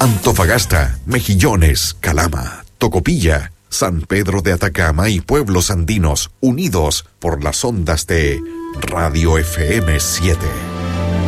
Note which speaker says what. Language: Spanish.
Speaker 1: Antofagasta, Mejillones, Calama, Tocopilla, San Pedro de Atacama y pueblos andinos unidos por las ondas de Radio FM 7.